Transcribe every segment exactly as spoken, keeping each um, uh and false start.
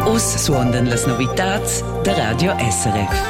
Aussuonden las novitats der Radio S R F.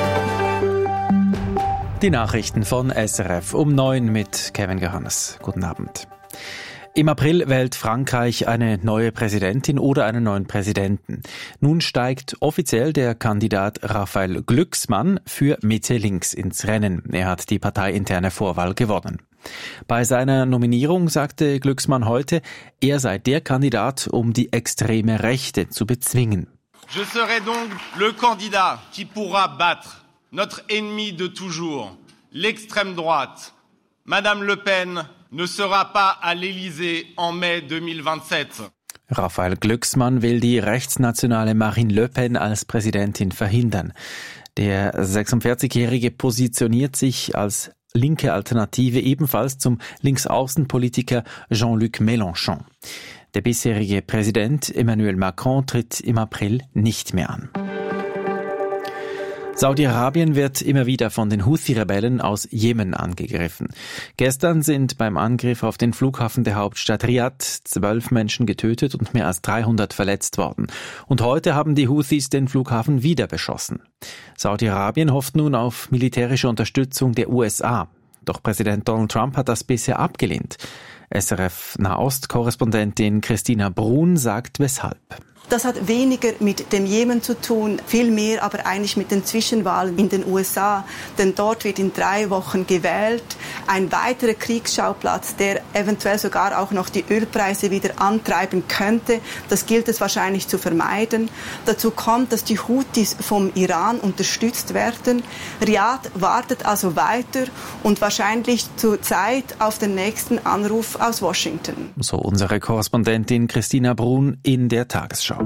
Die Nachrichten von S R F um neun mit Kevin Johannes. Guten Abend. Im April wählt Frankreich eine neue Präsidentin oder einen neuen Präsidenten. Nun steigt offiziell der Kandidat Raphael Glucksmann für Mitte-Links ins Rennen. Er hat die parteiinterne Vorwahl gewonnen. Bei seiner Nominierung sagte Glucksmann heute, er sei der Kandidat, um die extreme Rechte zu bezwingen. Je serai donc le candidat qui pourra battre notre ennemi de toujours, l'extrême droite. Madame Le Pen ne sera pas à l'Élysée en mai zwanzig siebenundzwanzig. Raphael Glucksmann will die rechtsnationale Marine Le Pen als Präsidentin verhindern. Der sechsundvierzigjährige positioniert sich als linke Alternative ebenfalls zum Linksaußenpolitiker Jean-Luc Mélenchon. Der bisherige Präsident Emmanuel Macron tritt im April nicht mehr an. Saudi-Arabien wird immer wieder von den Houthi-Rebellen aus Jemen angegriffen. Gestern sind beim Angriff auf den Flughafen der Hauptstadt Riad zwölf Menschen getötet und mehr als dreihundert verletzt worden. Und heute haben die Houthis den Flughafen wieder beschossen. Saudi-Arabien hofft nun auf militärische Unterstützung der U S A. Doch Präsident Donald Trump hat das bisher abgelehnt. S R F-Nahost-Korrespondentin Christina Brun sagt weshalb. Das hat weniger mit dem Jemen zu tun, viel mehr aber eigentlich mit den Zwischenwahlen in den U S A. Denn dort wird in drei Wochen gewählt. Ein weiterer Kriegsschauplatz, der eventuell sogar auch noch die Ölpreise wieder antreiben könnte. Das gilt es wahrscheinlich zu vermeiden. Dazu kommt, dass die Houthis vom Iran unterstützt werden. Riad wartet also weiter und wahrscheinlich zur Zeit auf den nächsten Anruf aus Washington. So unsere Korrespondentin Christina Brun in der Tagesschau.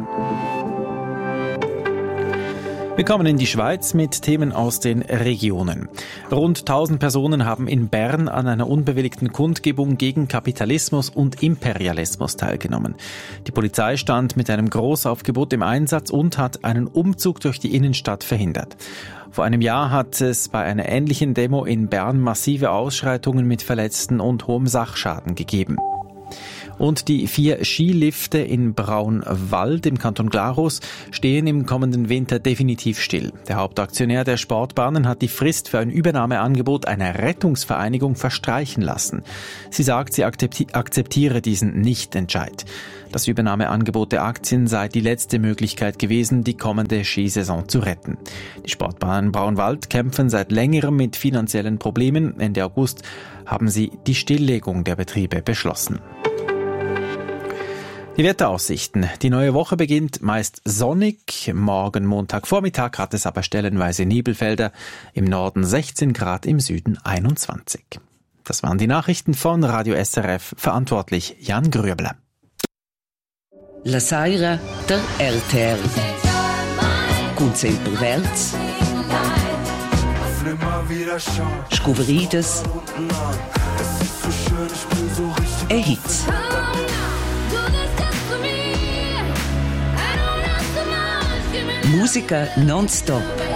Wir kommen in die Schweiz mit Themen aus den Regionen. Rund tausend Personen haben in Bern an einer unbewilligten Kundgebung gegen Kapitalismus und Imperialismus teilgenommen. Die Polizei stand mit einem Großaufgebot im Einsatz und hat einen Umzug durch die Innenstadt verhindert. Vor einem Jahr hat es bei einer ähnlichen Demo in Bern massive Ausschreitungen mit Verletzten und hohem Sachschaden gegeben. Und die vier Skilifte in Braunwald im Kanton Glarus stehen im kommenden Winter definitiv still. Der Hauptaktionär der Sportbahnen hat die Frist für ein Übernahmeangebot einer Rettungsvereinigung verstreichen lassen. Sie sagt, sie akzeptiere diesen Nichtentscheid. Das Übernahmeangebot der Aktien sei die letzte Möglichkeit gewesen, die kommende Skisaison zu retten. Die Sportbahnen Braunwald kämpfen seit längerem mit finanziellen Problemen. Ende August haben sie die Stilllegung der Betriebe beschlossen. Die Wetteraussichten. Die neue Woche beginnt meist sonnig. Morgen Montagvormittag hat es aber stellenweise Nebelfelder. Im Norden sechzehn Grad, im Süden einundzwanzig. Das waren die Nachrichten von Radio S R F. Verantwortlich Jan Grüebler. La Saira der R T R. Cun sempre verds. Scuverides. E Hits. Musica non-stop.